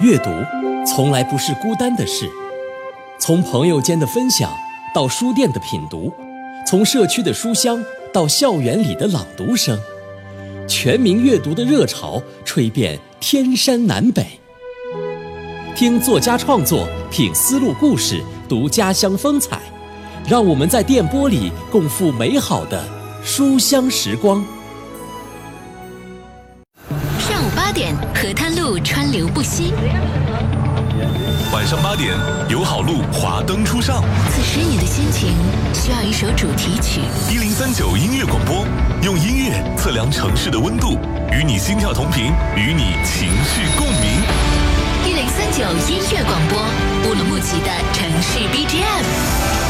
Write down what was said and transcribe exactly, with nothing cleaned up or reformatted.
阅读从来不是孤单的事，从朋友间的分享到书店的品读，从社区的书香到校园里的朗读声，全民阅读的热潮吹遍天山南北。听作家创作，品思路故事，读家乡风采，让我们在电波里共赴美好的书香时光。 上午八点，河滩路川流不息； 晚上八点，友好路华灯初上。 此时你的心情需要一首主题曲。 一零三九音乐广播，用音乐测量城市的温度，与你心跳同频，与你情绪共鸣。 一零三九音乐广播，乌鲁木齐的城市 B G M。